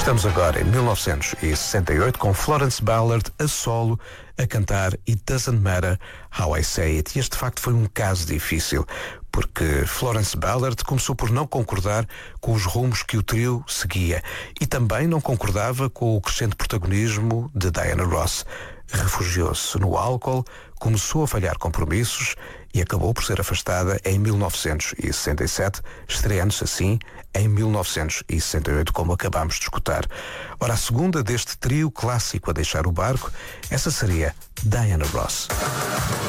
Estamos agora em 1968 com Florence Ballard a solo a cantar It Doesn't Matter How I Say It. E este de facto foi um caso difícil, porque Florence Ballard começou por não concordar com os rumos que o trio seguia e também não concordava com o crescente protagonismo de Diana Ross. Refugiou-se no álcool, começou a falhar compromissos e acabou por ser afastada em 1967, estreando-se assim em 1968, como acabamos de escutar. Ora, a segunda deste trio clássico a deixar o barco, essa seria Diana Ross.